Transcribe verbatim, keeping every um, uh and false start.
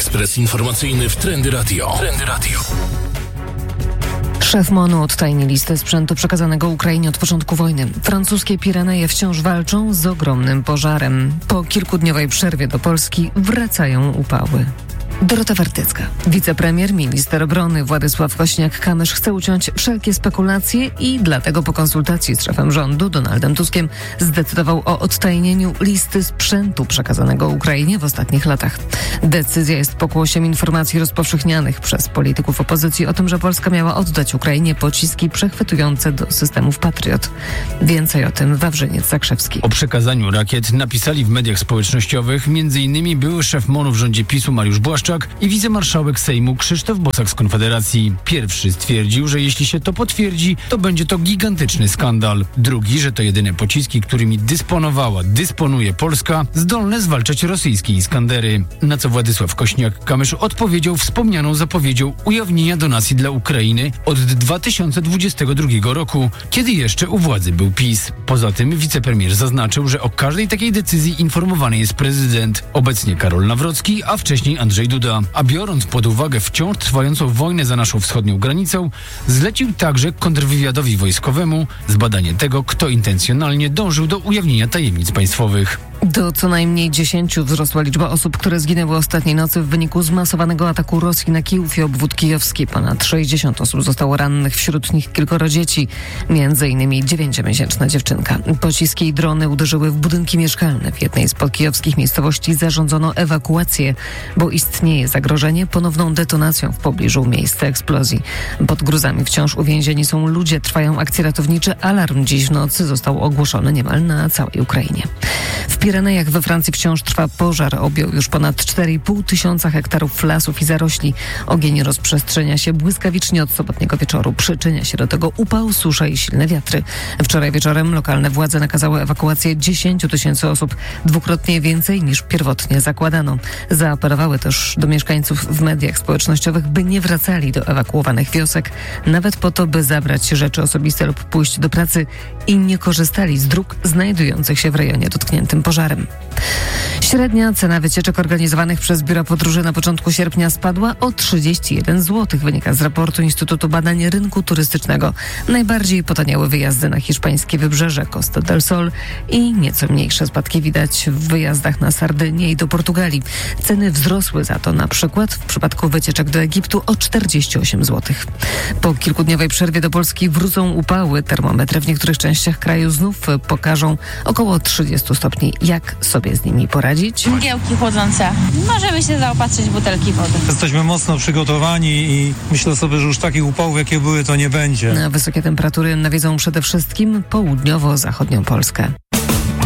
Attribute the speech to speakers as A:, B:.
A: Ekspres informacyjny w Trendy Radio. Trendy Radio.
B: Szef M O N u odtajni listę sprzętu przekazanego Ukrainie od początku wojny. Francuskie Pireneje wciąż walczą z ogromnym pożarem. Po kilkudniowej przerwie do Polski wracają upały. Dorota Wartycka. Wicepremier, minister obrony Władysław Kosiniak-Kamysz chce uciąć wszelkie spekulacje i dlatego po konsultacji z szefem rządu Donaldem Tuskiem zdecydował o odtajnieniu listy sprzętu przekazanego Ukrainie w ostatnich latach. Decyzja jest pokłosiem informacji rozpowszechnianych przez polityków opozycji o tym, że Polska miała oddać Ukrainie pociski przechwytujące do systemów Patriot. Więcej o tym Wawrzyniec Zakrzewski.
C: O przekazaniu rakiet napisali w mediach społecznościowych m.in. były szef M O N u w rządzie PiSu Mariusz Błaszczak i wicemarszałek Sejmu Krzysztof Bosak z Konfederacji. Pierwszy stwierdził, że jeśli się to potwierdzi, to będzie to gigantyczny skandal. Drugi, że to jedyne pociski, którymi dysponowała, dysponuje Polska, zdolne zwalczać rosyjskie Iskandery. Na co Władysław Kosiniak-Kamysz odpowiedział wspomnianą zapowiedzią ujawnienia donacji dla Ukrainy od dwa tysiące dwudziestego drugiego roku, kiedy jeszcze u władzy był PiS. Poza tym wicepremier zaznaczył, że o każdej takiej decyzji informowany jest prezydent, obecnie Karol Nawrocki, a wcześniej Andrzej Duda. A biorąc pod uwagę wciąż trwającą wojnę za naszą wschodnią granicą, zlecił także kontrwywiadowi wojskowemu zbadanie tego, kto intencjonalnie dążył do ujawnienia tajemnic państwowych.
B: Do co najmniej dziesięciu wzrosła liczba osób, które zginęły ostatniej nocy w wyniku zmasowanego ataku Rosji na Kijów i obwód kijowski. Ponad sześćdziesiąt osób zostało rannych, wśród nich kilkoro dzieci, między innymi dziewięciomiesięczna dziewczynka. Pociski i drony uderzyły w budynki mieszkalne. W jednej z podkijowskich miejscowości zarządzono ewakuację, bo istnieje zagrożenie ponowną detonacją w pobliżu miejsca eksplozji. Pod gruzami wciąż uwięzieni są ludzie, trwają akcje ratownicze. Alarm dziś w nocy został ogłoszony niemal na całej Ukrainie. W Pirenejach we Francji wciąż trwa pożar. Objął już ponad cztery i pół tysiąca hektarów lasów i zarośli. Ogień rozprzestrzenia się błyskawicznie od sobotniego wieczoru. Przyczynia się do tego upał, susza i silne wiatry. Wczoraj wieczorem lokalne władze nakazały ewakuację dziesięciu tysięcy osób, dwukrotnie więcej niż pierwotnie zakładano. Zaapelowały też do mieszkańców w mediach społecznościowych, by nie wracali do ewakuowanych wiosek, nawet po to, by zabrać rzeczy osobiste lub pójść do pracy i nie korzystali z dróg znajdujących się w rejonie dotkniętym pożarem. Średnia cena wycieczek organizowanych przez biura podróży na początku sierpnia spadła o trzydzieści jeden złotych, wynika z raportu Instytutu Badań Rynku Turystycznego. Najbardziej potaniały wyjazdy na hiszpańskie wybrzeże, Costa del Sol i nieco mniejsze spadki widać w wyjazdach na Sardynię i do Portugalii. Ceny wzrosły za to na przykład w przypadku wycieczek do Egiptu o czterdzieści osiem złotych. Po kilkudniowej przerwie do Polski wrócą upały. Termometry w niektórych częściach kraju znów pokażą około trzydzieści stopni. Jak sobie z nimi poradzić?
D: Mgiełki chłodzące. Możemy się zaopatrzyć w butelki wody.
E: Jesteśmy mocno przygotowani i myślę sobie, że już takich upałów, jakie były, to nie będzie.
B: Wysokie temperatury nawiedzą przede wszystkim południowo-zachodnią Polskę.